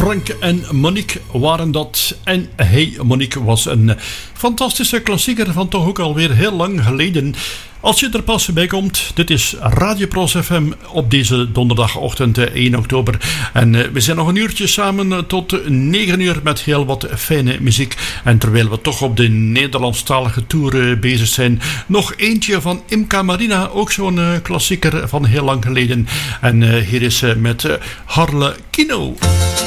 Frank en Monique waren dat. En Hey Monique was een fantastische klassieker van toch ook alweer heel lang geleden. Als je er pas bij komt, dit is Radio Pros FM op deze donderdagochtend 1 oktober. En we zijn nog een uurtje samen tot 9 uur met heel wat fijne muziek. En terwijl we toch op de Nederlandstalige tour bezig zijn, nog eentje van Imca Marina, ook zo'n klassieker van heel lang geleden. En hier is ze met Harlekino.